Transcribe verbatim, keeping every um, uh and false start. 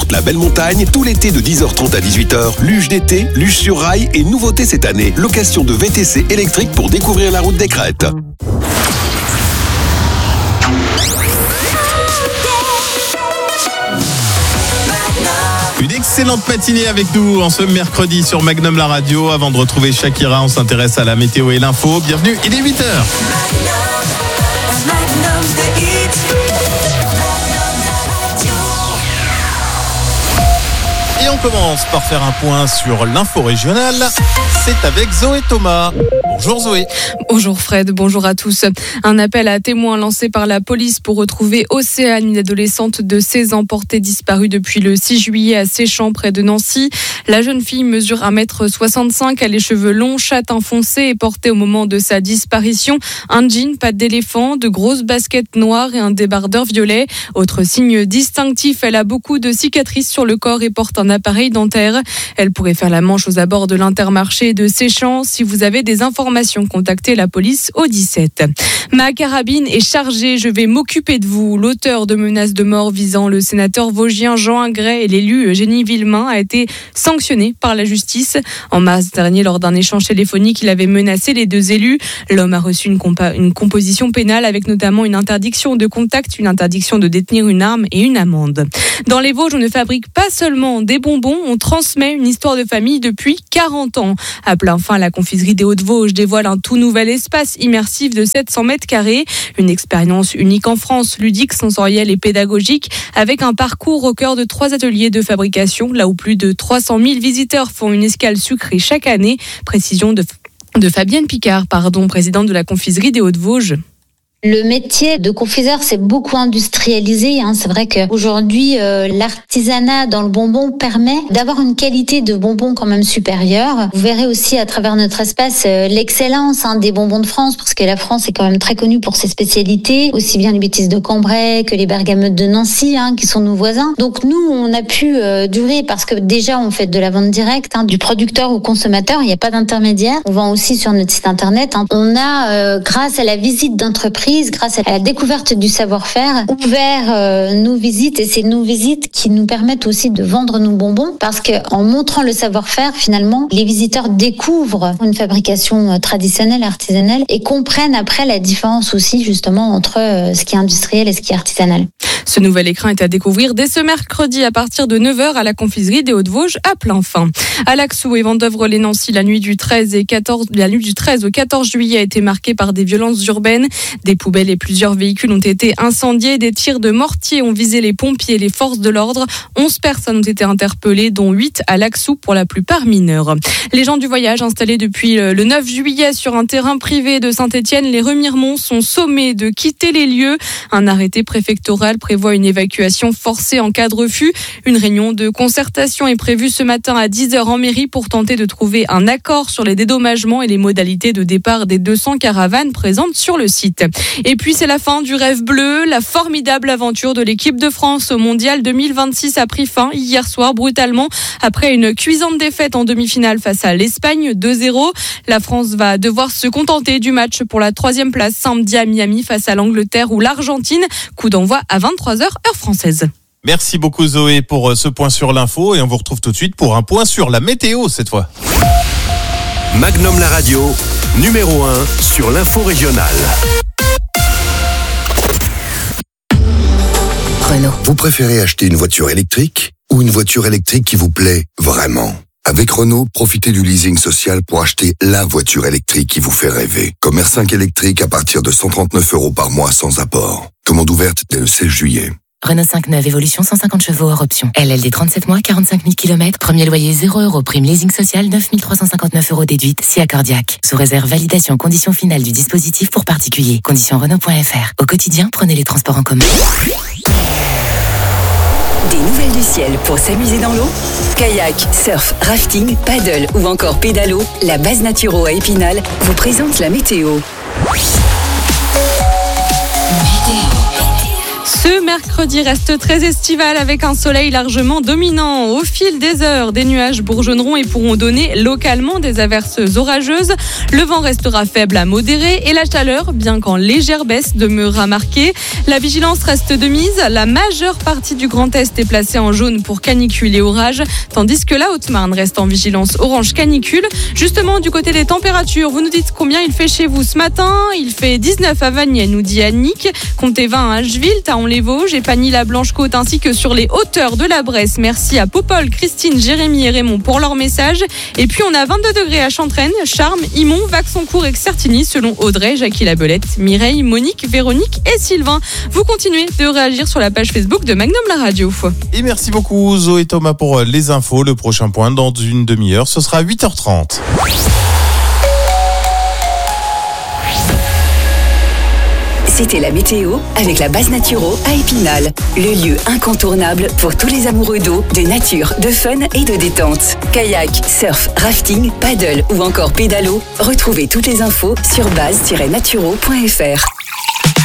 porte la belle montagne, tout l'été de dix heures trente à dix-huit heures. Luge d'été, luge sur rail et nouveauté cette année, location de V T C électrique pour découvrir la route des crêtes. Une excellente matinée avec nous en ce mercredi sur Magnum la radio. Avant de retrouver Shakira, on s'intéresse à la météo et l'info. Bienvenue, il est huit heures. Et on commence par faire un point sur l'info régionale. C'est avec Zoé Thomas. Bonjour Zoé. Bonjour Fred, bonjour à tous. Un appel à témoins lancé par la police pour retrouver Océane, une adolescente de seize ans portée disparue depuis le six juillet à Séchamps près de Nancy. La jeune fille mesure un mètre soixante-cinq, a les cheveux longs, châtain foncé et portait au moment de sa disparition un jean pattes d'éléphant, de grosses baskets noires et un débardeur violet. Autre signe distinctif, elle a beaucoup de cicatrices sur le corps et porte un appareil dentaire. Elle pourrait faire la manche aux abords de l'Intermarché de Séchamps. Si vous avez des informations, contactez la police au dix-sept. Ma carabine est chargée, je vais m'occuper de vous. L'auteur de menaces de mort visant le sénateur vosgien Jean Ingray et l'élu Eugénie Villemain a été sanctionné par la justice. En mars dernier, lors d'un échange téléphonique, il avait menacé les deux élus. L'homme a reçu une, compa- une composition pénale avec notamment une interdiction de contact, une interdiction de détenir une arme et une amende. Dans les Vosges, on ne fabrique pas seulement des bonbons, on transmet une histoire de famille depuis quarante ans. À plein fin, la confiserie des Hauts-de-Vosges dévoile un tout nouvel espace immersif de sept cents mètres carrés. Une expérience unique en France, ludique, sensorielle et pédagogique, avec un parcours au cœur de trois ateliers de fabrication, là où plus de trois cent mille visiteurs font une escale sucrée chaque année. Précision de, de Fabienne Picard, pardon, présidente de la confiserie des Hauts-de-Vosges. Le métier de confiseur s'est beaucoup industrialisé. Hein. C'est vrai qu'aujourd'hui, euh, l'artisanat dans le bonbon permet d'avoir une qualité de bonbon quand même supérieure. Vous verrez aussi à travers notre espace euh, l'excellence hein, des bonbons de France, parce que la France est quand même très connue pour ses spécialités, aussi bien les bêtises de Cambrai que les bergamotes de Nancy, hein, qui sont nos voisins. Donc nous, on a pu euh, durer parce que déjà, on fait de la vente directe, hein, du producteur au consommateur. Il n'y a pas d'intermédiaire. On vend aussi sur notre site internet. Hein. On a, euh, grâce à la visite d'entreprise, grâce à la découverte du savoir-faire, ouvert euh, nos visites, et c'est nos visites qui nous permettent aussi de vendre nos bonbons, parce qu'en montrant le savoir-faire, finalement, les visiteurs découvrent une fabrication traditionnelle, artisanale, et comprennent après la différence aussi justement entre euh, ce qui est industriel et ce qui est artisanal. Ce nouvel écrin est à découvrir dès ce mercredi à partir de neuf heures à la confiserie des Hauts-de-Vosges à plein fin. À Laxou et Vendeuvre-les-Nancy, la nuit du treize et quatorze, la nuit du treize au quatorze juillet a été marquée par des violences urbaines. Des poubelles et plusieurs véhicules ont été incendiés. Des tirs de mortier ont visé les pompiers et les forces de l'ordre. onze personnes ont été interpellées, dont huit à Laxou, pour la plupart mineurs. Les gens du voyage installés depuis le neuf juillet sur un terrain privé de Saint-Étienne, les Remiremont, sont sommés de quitter les lieux. Un arrêté préfectoral prévoit une évacuation forcée en cas de refus. Une réunion de concertation est prévue ce matin à dix heures en mairie pour tenter de trouver un accord sur les dédommagements et les modalités de départ des deux cents caravanes présentes sur le site. Et puis c'est la fin du rêve bleu. La formidable aventure de l'équipe de France au mondial deux mille vingt-six a pris fin hier soir brutalement après une cuisante défaite en demi-finale face à l'Espagne deux zéro. La France va devoir se contenter du match pour la troisième place samedi à Miami face à l'Angleterre ou l'Argentine. Coup d'envoi à vingt-trois heures heure française. Merci beaucoup Zoé pour ce point sur l'info, et on vous retrouve tout de suite pour un point sur la météo cette fois. Magnum la radio, numéro un sur l'info régionale. Renault. Vous préférez acheter une voiture électrique ou une voiture électrique qui vous plaît vraiment ? Avec Renault, profitez du leasing social pour acheter la voiture électrique qui vous fait rêver. Comme R cinq électrique à partir de cent trente-neuf euros par mois sans apport. Commande ouverte dès le seize juillet. Renault cinq neuf Évolution cent cinquante chevaux hors option. L L D trente-sept mois, quarante-cinq mille kilomètres. Premier loyer zéro euros. Prime leasing social neuf mille trois cent cinquante-neuf euros déduite. Si accordiaque. Sous réserve validation condition finale du dispositif pour particulier. Conditions Renault point F R. Au quotidien, prenez les transports en commun. Des nouvelles du ciel pour s'amuser dans l'eau. Kayak, surf, rafting, paddle ou encore pédalo. La base Naturo à Épinal vous présente la météo. Météo. Ce mercredi reste très estival avec un soleil largement dominant. Au fil des heures, des nuages bourgeonneront et pourront donner localement des averses orageuses. Le vent restera faible à modéré et la chaleur, bien qu'en légère baisse, demeurera marquée. La vigilance reste de mise. La majeure partie du Grand Est est placée en jaune pour canicule et orage, tandis que la Haute-Marne reste en vigilance orange canicule. Justement, du côté des températures, vous nous dites combien il fait chez vous ce matin. Il fait dix-neuf à Vagney, nous dit Annick. Comptez vingt à Asheville, Taon-les-Vosges et Pagny-la-Blanche-Côte ainsi que sur les hauteurs de la Bresse. Merci à Popol, Christine, Jérémy et Raymond pour leur message. Et puis on a vingt-deux degrés à Chantraine, Charmes, Imont, Vaxoncourt et Certigny selon Audrey, Jackie Labelette, Mireille, Monique, Véronique et Sylvain. Vous continuez de réagir sur la page Facebook de Magnum la radio. Et merci beaucoup Zo et Thomas pour les infos. Le prochain point dans une demi-heure, ce sera à huit heures trente. C'était la météo avec la base Naturo à Épinal. Le lieu incontournable pour tous les amoureux d'eau, de nature, de fun et de détente. Kayak, surf, rafting, paddle ou encore pédalo. Retrouvez toutes les infos sur base tiret naturo point f r.